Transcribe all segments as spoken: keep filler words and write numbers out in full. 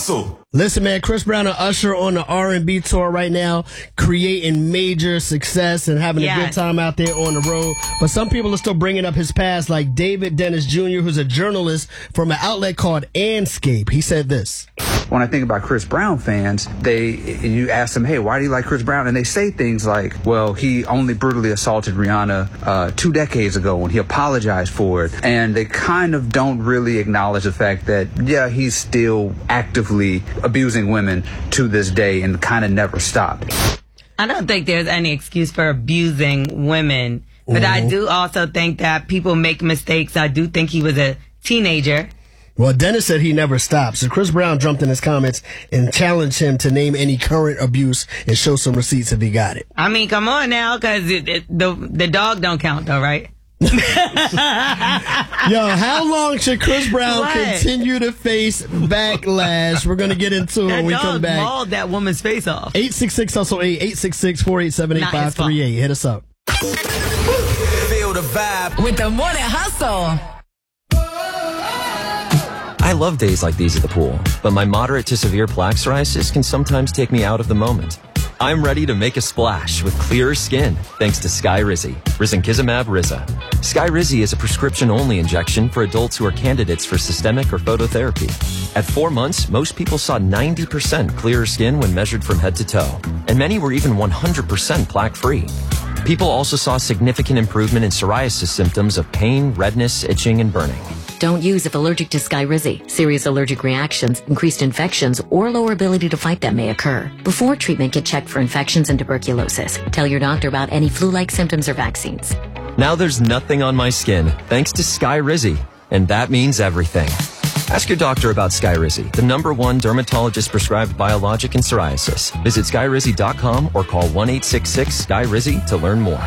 Hustle. Listen, man, Chris Brown and Usher on the R and B tour right now, creating major success and having yes. a good time out there on the road. But some people are still bringing up his past, like David Dennis Junior, who's a journalist from an outlet called Anscape. He said this. When I think about Chris Brown fans, they you ask them, hey, why do you like Chris Brown? And they say things like, well, he only brutally assaulted Rihanna uh, two decades ago when he apologized for it. And they kind of don't really acknowledge the fact that, yeah, he's still actively abusing women to this day and kind of never stopped. I don't think there's any excuse for abusing women, but mm-hmm. I do also think that people make mistakes. I do think he was a teenager. Well, Dennis said he never stopped. So Chris Brown jumped in his comments and challenged him to name any current abuse and show some receipts if he got it. I mean, come on now, because the the dog don't count, though, right? Yo, how long should Chris Brown what? continue to face backlash? We're going to get into it that when we dog come back. mauled that woman's face off. eight six six hustle eight, eight six six, four eight seven, eight five three eight. Hit us up. Feel the vibe with the Morning Hustle. I love days like these at the pool, but my moderate to severe plaque psoriasis can sometimes take me out of the moment. I'm ready to make a splash with clearer skin thanks to Skyrizi, Risankizumab Riza. Skyrizi is a prescription-only injection for adults who are candidates for systemic or phototherapy. At four months, most people saw ninety percent clearer skin when measured from head to toe, and many were even one hundred percent plaque-free. People also saw significant improvement in psoriasis symptoms of pain, redness, itching, and burning. Don't use if allergic to Skyrizi. Serious allergic reactions, increased infections, or lower ability to fight them may occur. Before treatment, get checked for infections and tuberculosis. Tell your doctor about any flu-like symptoms or vaccines. Now there's nothing on my skin thanks to Skyrizi, and that means everything. Ask your doctor about Skyrizi, the number one dermatologist-prescribed biologic in psoriasis. Visit skyrizi dot com or call one eight six six, S K Y R I Z I to learn more.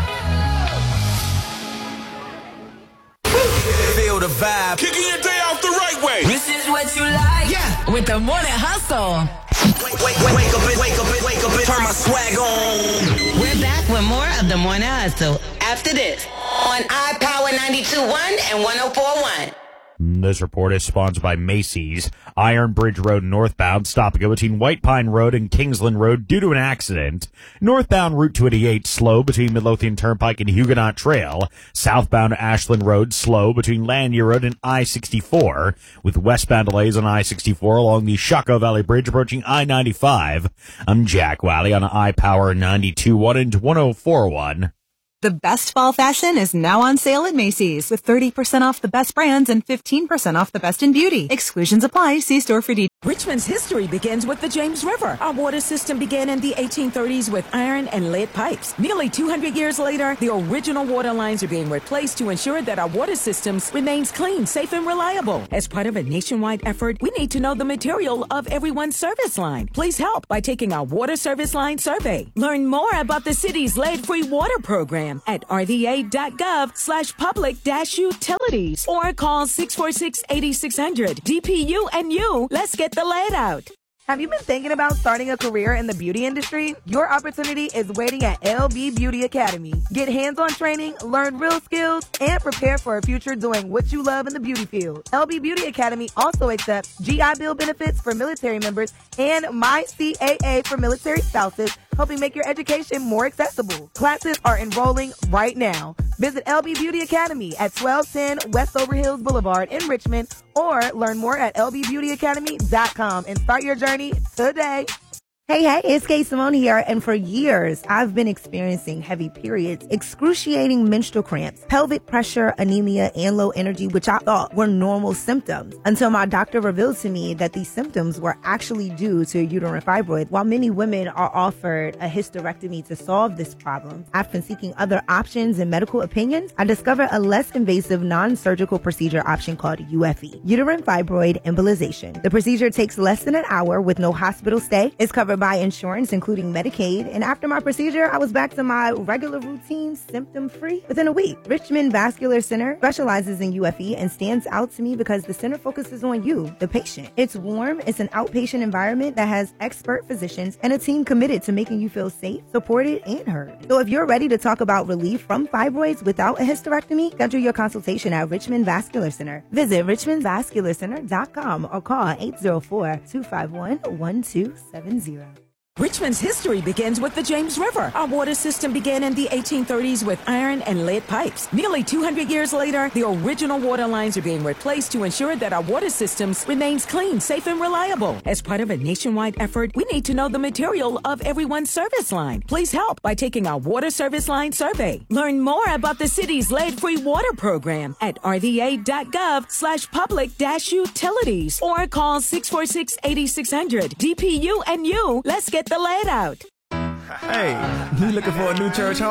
the vibe. Kicking your day off the right way. This is what you like. Yeah. With the Morning Hustle. Wake, wake, wake, wake up, wake up, wake up, turn my swag on. We're back with more of the Morning Hustle after this on iPower ninety-two point one and one oh four point one. This report is sponsored by Macy's. Iron Bridge Road northbound, stop and go between White Pine Road and Kingsland Road due to an accident. Northbound Route twenty-eight slow between Midlothian Turnpike and Huguenot Trail. Southbound Ashland Road slow between Lanier Road and I sixty-four, with westbound delays on I sixty-four along the Shockoe Valley Bridge approaching I ninety-five. I'm Jack Wally on iPower ninety-two point one and one oh four point one. The best fall fashion is now on sale at Macy's with thirty percent off the best brands and fifteen percent off the best in beauty. Exclusions apply. See store for details. Richmond's history begins with the James River. Our water system began in the eighteen thirties with iron and lead pipes. Nearly two hundred years later, the original water lines are being replaced to ensure that our water systems remains clean, safe, and reliable. As part of a nationwide effort, we need to know the material of everyone's service line. Please help by taking our water service line survey. Learn more about the city's lead-free water program at r v a dot gov slash public dash utilities or call six four six, eight six zero zero. D P U and you, let's get the lead out. Have you been thinking about starting a career in the beauty industry? Your opportunity is waiting at L B Beauty Academy. Get hands-on training, learn real skills, and prepare for a future doing what you love in the beauty field. L B Beauty Academy also accepts G I Bill benefits for military members and My C A A for military spouses, helping make your education more accessible. Classes are enrolling right now. Visit L B Beauty Academy at twelve ten West Overhills Boulevard in Richmond or learn more at l b beauty academy dot com and start your journey today. Hey, hey, it's Kay Simone here, and for years, I've been experiencing heavy periods, excruciating menstrual cramps, pelvic pressure, anemia, and low energy, which I thought were normal symptoms, until my doctor revealed to me that these symptoms were actually due to a uterine fibroid. While many women are offered a hysterectomy to solve this problem, after seeking other options and medical opinions, I discovered a less invasive non-surgical procedure option called U F E, uterine fibroid embolization. The procedure takes less than an hour with no hospital stay, is covered covered by insurance, including Medicaid. And after my procedure, I was back to my regular routine, symptom-free, within a week. Richmond Vascular Center specializes in U F E and stands out to me because the center focuses on you, the patient. It's warm, it's an outpatient environment that has expert physicians and a team committed to making you feel safe, supported, and heard. So if you're ready to talk about relief from fibroids without a hysterectomy, schedule your consultation at Richmond Vascular Center. Visit richmond vascular center dot com or call eight zero four, two five one, one two seven zero. Richmond's history begins with the James River. Our water system began in the eighteen thirties with iron and lead pipes. Nearly two hundred years later, the original water lines are being replaced to ensure that our water systems remains clean, safe, and reliable. As part of a nationwide effort, we need to know the material of everyone's service line. Please help by taking our water service line survey. Learn more about the city's lead-free water program at r v a dot gov slash public dash utilities or call six four six, eight six zero zero. D P U and you, let's get the lead out. Hey, you looking for a new church home?